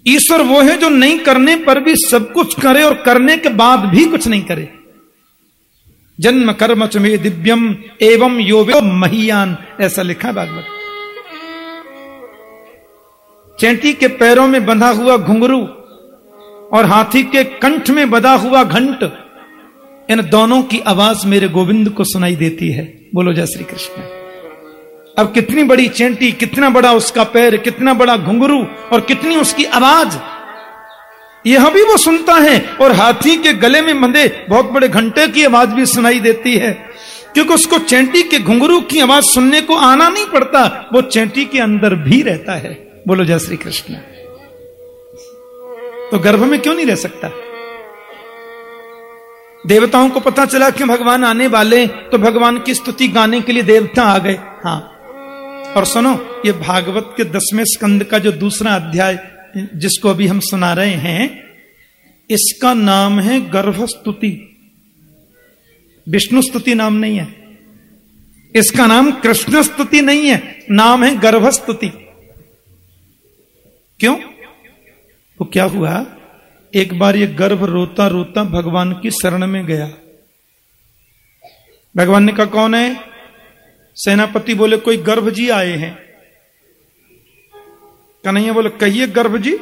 ईश्वर वो है जो नहीं करने पर भी सब कुछ करे और करने के बाद भी कुछ नहीं करे। जन्म कर्म च मे दिव्यम एवं यो वे महीयान, ऐसा लिखा है भागवत। चैंटी के पैरों में बंधा हुआ घुंघरू और हाथी के कंठ में बंधा हुआ घंट, इन दोनों की आवाज मेरे गोविंद को सुनाई देती है। बोलो जय श्री कृष्ण। अब कितनी बड़ी चैंटी, कितना बड़ा उसका पैर, कितना बड़ा घुंघरू और कितनी उसकी आवाज, यह भी वो सुनता है। और हाथी के गले में बंधे बहुत बड़े घंटे की आवाज भी सुनाई देती है, क्योंकि उसको चैंटी के घुंघरू की आवाज सुनने को आना नहीं पड़ता, वो चैंटी के अंदर भी रहता है। बोलो जय श्री कृष्ण। तो गर्भ में क्यों नहीं रह सकता? देवताओं को पता चला कि भगवान आने वाले, तो भगवान की स्तुति गाने के लिए देवता आ गए। हाँ, और सुनो, ये भागवत के 10वें स्कंद का जो दूसरा अध्याय जिसको अभी हम सुना रहे हैं, इसका नाम है गर्भ स्तुति। विष्णु स्तुति नाम नहीं है इसका, नाम कृष्ण स्तुति नहीं है, नाम है गर्भ स्तुति। क्यों? तो क्या हुआ, एक बार ये गर्भ रोता रोता भगवान की शरण में गया। भगवान ने कहा कौन है? सेनापति बोले कोई गर्भ जी आए हैं। कन्हैया बोले कहिए गर्भ जी।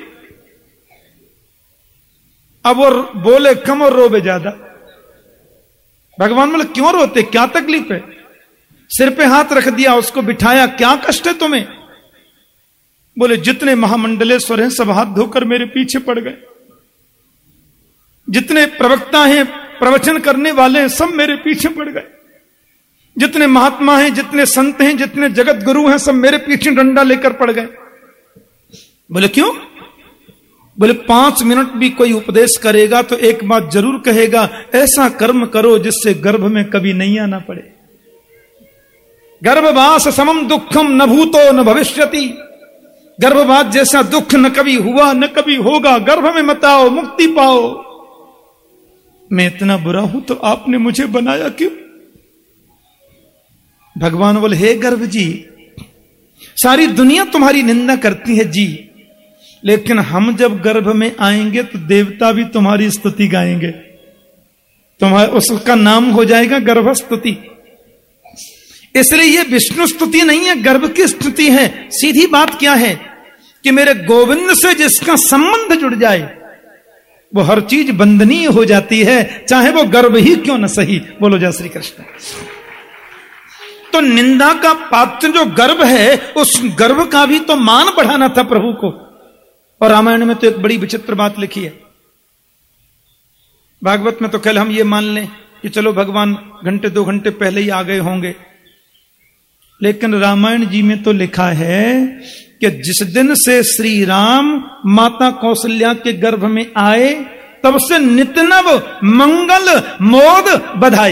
अब वो बोले कम और रोवे ज्यादा। भगवान बोले क्यों रोते, क्या तकलीफ है? सिर पे हाथ रख दिया, उसको बिठाया, क्या कष्ट है तुम्हें? बोले जितने महामंडलेश्वर हैं सब हाथ धोकर मेरे पीछे पड़ गए, जितने प्रवक्ता हैं, प्रवचन करने वाले हैं, सब मेरे पीछे पड़ गए, जितने महात्मा हैं, जितने संत हैं, जितने जगत गुरु हैं, सब मेरे पीछे डंडा लेकर पड़ गए। बोले क्यों? बोले 5 मिनट भी कोई उपदेश करेगा तो एक बात जरूर कहेगा, ऐसा कर्म करो जिससे गर्भ में कभी नहीं आना पड़े। गर्भवास समम दुखम न भूतो न भविष्यति। गर्भवास जैसा दुख न कभी हुआ न कभी होगा, गर्भ में मत आओ, मुक्ति पाओ। मैं इतना बुरा हूं तो आपने मुझे बनाया क्यों? भगवान बोले हे गर्भ जी, सारी दुनिया तुम्हारी निंदा करती है जी, लेकिन हम जब गर्भ में आएंगे तो देवता भी तुम्हारी स्तुति गाएंगे, तुम्हारा उसका नाम हो जाएगा गर्भ स्तुति। इसलिए ये विष्णु स्तुति नहीं है, गर्भ की स्तुति है। सीधी बात क्या है कि मेरे गोविंद से जिसका संबंध जुड़ जाए वो हर चीज बंदनीय हो जाती है, चाहे वो गर्भ ही क्यों न सही। बोलो जय श्री कृष्ण। तो निंदा का पात्र जो गर्भ है, उस गर्भ का भी तो मान बढ़ाना था प्रभु को। और रामायण में तो एक बड़ी विचित्र बात लिखी है। भागवत में तो कल हम ये मान लें कि चलो भगवान घंटे 2 घंटे पहले ही आ गए होंगे, लेकिन रामायण जी में तो लिखा है कि जिस दिन से श्री राम माता कौशल्या के गर्भ में आए, तब से नितनव मंगल मोद बधाई।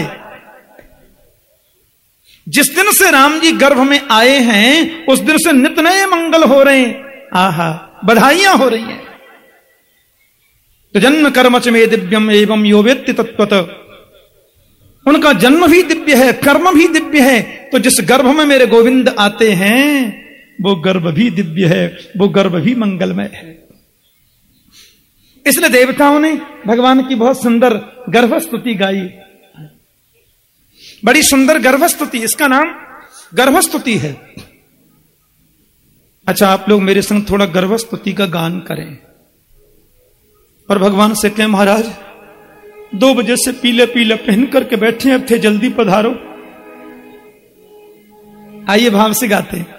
जिस दिन से राम जी गर्भ में आए हैं, उस दिन से नित नए मंगल हो रहे हैं। आहा, बधाइयां हो रही हैं। तो जन्म कर्म च मे दिव्यम एवं यो वेत्ति तत्त्वतः। उनका जन्म भी दिव्य है, कर्म भी दिव्य है। तो जिस गर्भ में मेरे गोविंद आते हैं वो गर्भ भी दिव्य है, वो गर्भ भी मंगलमय है। इसलिए देवताओं ने भगवान की बहुत सुंदर गर्भ स्तुति गाई, बड़ी सुंदर गर्भ स्तुति, इसका नाम गर्भ स्तुति है। अच्छा, आप लोग मेरे संग थोड़ा गर्भ स्तुति का गान करें और भगवान से कहें महाराज 2 बजे से पीले पीले पहन करके बैठे अब थे, जल्दी पधारो। आइए भाव से गाते हैं।